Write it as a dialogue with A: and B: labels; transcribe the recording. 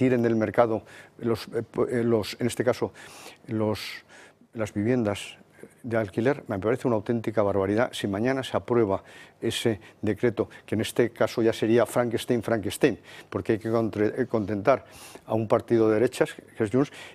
A: retiren del mercado en este caso, las viviendas de alquiler, me parece una auténtica barbaridad. Si mañana se aprueba ese decreto, que en este caso ya sería Frankenstein, porque hay que contentar a un partido de derechas, que es Junts,